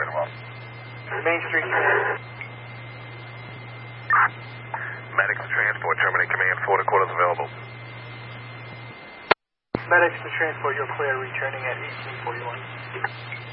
Main Street Transport. Medics to transport, terminate command, 4 quarters available. Medics to transport, you're clear, returning at 1841.